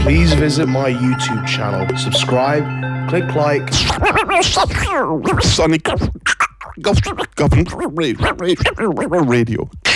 please visit my YouTube channel. Subscribe, click like. Sonic Radio.